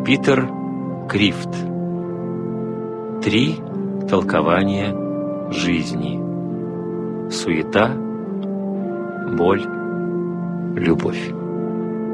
Питер Крифт. 3 толкования жизни. Суета, боль, любовь.